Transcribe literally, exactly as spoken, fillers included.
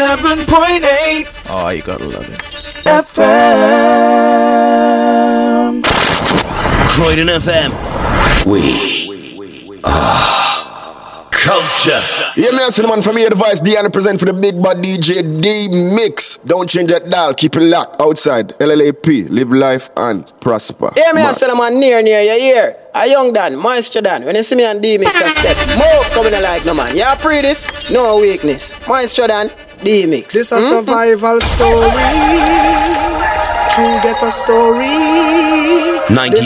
ninety-seven point eight. Oh, you gotta love it. F M. Croydon F M. We are culture. Yeah, man, so the man from here, the voice D and present for the big bad D J D Mix. Don't change that dial, keep it locked outside. L L A P, live life and prosper. Yeah, man, I said I'm on near, near, you hear? A young Dan, Moisture Dan. When you see me on D Mix, I step. Move coming like no man. Yeah, pre this, no weakness. Moisture Dan, D Mix. This a mm-hmm. survival story. True get a story. ninety-seven